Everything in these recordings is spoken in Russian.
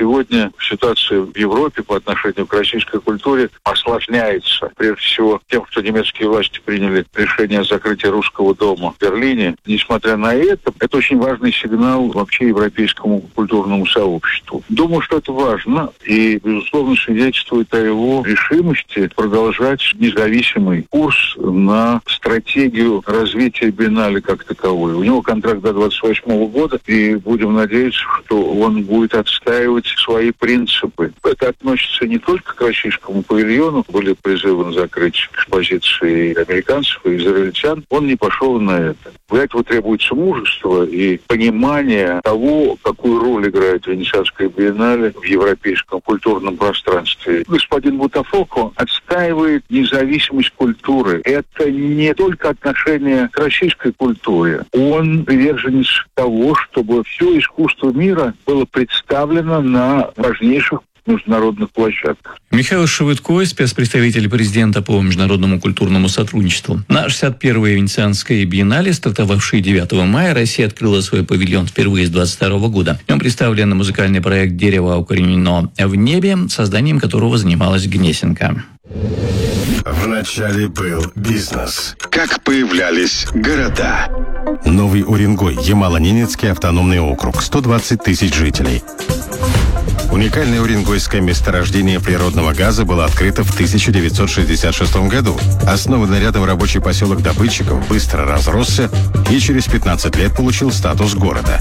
сегодня ситуация в Европе по отношению к российской культуре осложняется. Прежде всего, тем, что немецкие власти приняли решение о закрытии русского дома в Берлине. Несмотря на это очень важный сигнал вообще европейскому культурному сообществу. Думаю, что это важно и, безусловно, свидетельствует о его решимости продолжать независимый курс на стратегию развития биеннале как таковой. У него контракт до 28 года, и будем надеяться, что он будет отстаивать свои принципы. Это относится не только к российскому павильону. Были призывы закрыть экспозиции американцев и израильтян. Он не пошел на это. Для этого требуется мужество и понимание того, какую роль играет Венецианская биеннале в европейском культурном пространстве. Господин Бутафоко отстаивает независимость культуры. Это не только отношение к российской культуре. Он приверженец того, чтобы все искусство мира было представлено на важнейших международных площадках. Михаил Шевытко, спецпредставитель президента по международному культурному сотрудничеству. На 61-й Венецианской биеннале, стартовавшей 9 мая, Россия открыла свой павильон впервые с 22 года. В нем представлен музыкальный проект «Дерево укоренено в небе», созданием которого занималась Гнесинка. Вначале был бизнес. Как появлялись города. Новый Уренгой, Ямало-Ненецкий автономный округ, 120 тысяч жителей. Уникальное уренгойское месторождение природного газа было открыто в 1966 году. Основанный рядом рабочий поселок добытчиков быстро разросся и через 15 лет получил статус города.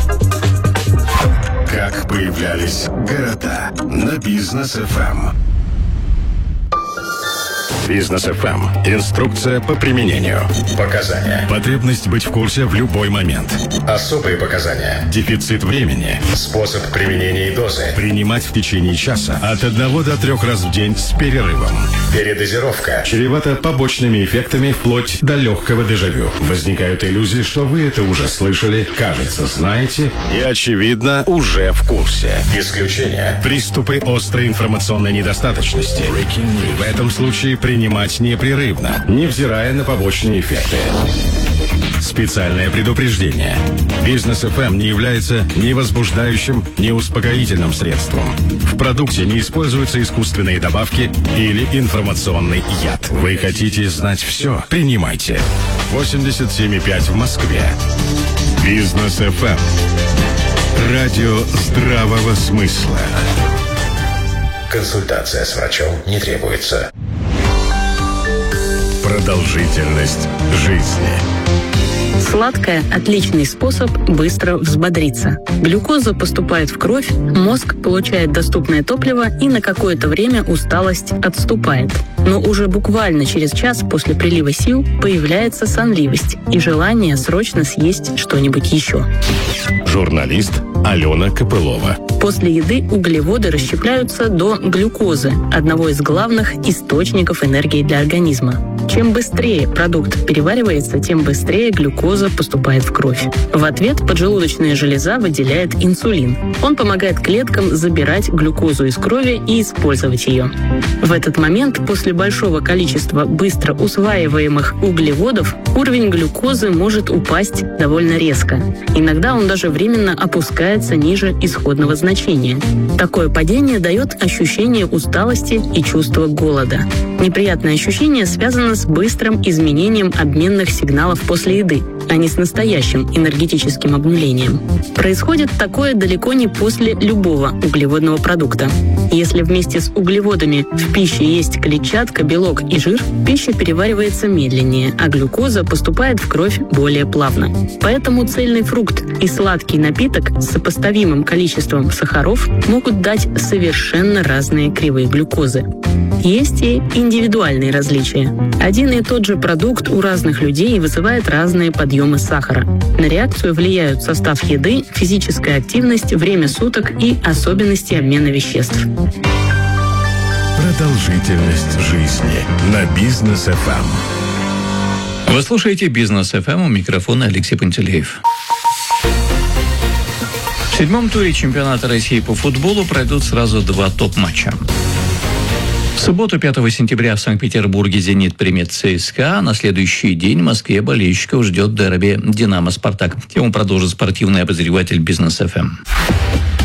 Как появлялись города на Бизнес ФМ. Бизнес ФМ. Инструкция по применению. Показания. Потребность быть в курсе в любой момент. Особые показания. Дефицит времени. Способ применения и дозы. Принимать в течение часа от 1 до 3 раз в день с перерывом. Передозировка. Чревата побочными эффектами вплоть до легкого дежавю. Возникают иллюзии, что вы это уже слышали, кажется, знаете и, очевидно, уже в курсе. Исключение. Приступы острой информационной недостаточности. В этом случае принимать непрерывно, невзирая на побочные эффекты. Специальное предупреждение. Бизнес ФМ не является ни возбуждающим, ни успокоительным средством. В продукте не используются искусственные добавки или информационный яд. Вы хотите знать все? Принимайте. 87,5 в Москве. Бизнес ФМ. Радио здравого смысла. Консультация с врачом не требуется. Продолжительность жизни. Сладкое – отличный способ быстро взбодриться. Глюкоза поступает в кровь, мозг получает доступное топливо и на какое-то время усталость отступает. Но уже буквально через час после прилива сил появляется сонливость и желание срочно съесть что-нибудь еще. Журналист Алена Копылова. После еды углеводы расщепляются до глюкозы, одного из главных источников энергии для организма. Чем быстрее продукт переваривается, тем быстрее глюкоза поступает в кровь. В ответ поджелудочная железа выделяет инсулин. Он помогает клеткам забирать глюкозу из крови и использовать ее. В этот момент, после большого количества быстро усваиваемых углеводов, уровень глюкозы может упасть довольно резко. Иногда он даже временно опускается ниже исходного значения. Такое падение дает ощущение усталости и чувство голода. Неприятное ощущение связано с быстрым изменением обменных сигналов после еды, а не с настоящим энергетическим обнулением. Происходит такое далеко не после любого углеводного продукта. Если вместе с углеводами в пище есть клетчатка, белок и жир, пища переваривается медленнее, а глюкоза поступает в кровь более плавно. Поэтому цельный фрукт и сладкий напиток с сопоставимым количеством сахаров могут дать совершенно разные кривые глюкозы. Есть и индивидуальные различия. Один и тот же продукт у разных людей вызывает разные подъемы сахара. На реакцию влияют состав еды, физическая активность, время суток и особенности обмена веществ. Продолжительность жизни на Бизнес ФМ. Вы слушаете Бизнес ФМ, у микрофона Алексей Пантелеев. В 7-м туре чемпионата России по футболу пройдут сразу 2 топ-матча. В субботу, 5 сентября, в Санкт-Петербурге «Зенит» примет ЦСКА. На следующий день в Москве болельщиков ждет дерби «Динамо-Спартак». Тему продолжит спортивный обозреватель Бизнес ФМ.